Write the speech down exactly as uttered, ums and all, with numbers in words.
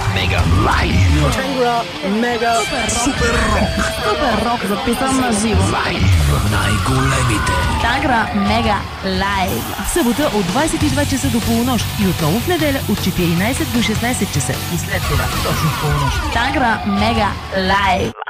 Мега лайв. Тангра Мега Супер Рок. Супер рок, записан на живо. Лайв. Най-големите. Тангра Мега Лайв. В събота от двадесет и два часа до полунощ и отново в неделя от четиринадесет до шестнадесет часа. И след това точно в полунощ. Тангра Мега Лайв.